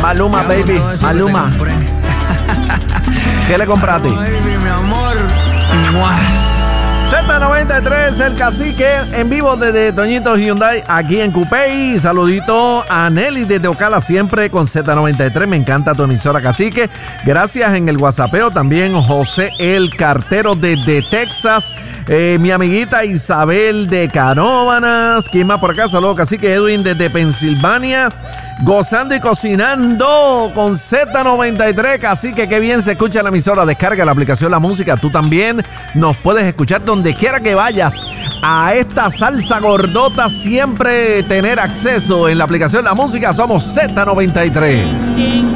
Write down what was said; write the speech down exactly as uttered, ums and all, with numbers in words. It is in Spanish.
Maluma, baby, Maluma. ¿Qué le compraste? Baby, mi amor. Z noventa y tres, el cacique, en vivo desde Toñito Hyundai, aquí en Cupey. Saludito a Nelly desde Ocala, siempre con Z noventa y tres. Me encanta tu emisora, cacique. Gracias en el WhatsAppeo. También José el Cartero desde Texas. Eh, mi amiguita Isabel de Canóvanas. ¿Quién más por acá? Saludos, cacique. Edwin desde Pensilvania. Gozando y cocinando con Z noventa y tres, cacique, qué bien se escucha la emisora. Descarga la aplicación La Música. Tú también nos puedes escuchar donde quiera que vayas. A esta salsa gordota siempre tener acceso en la aplicación La Música. Somos Z noventa y tres.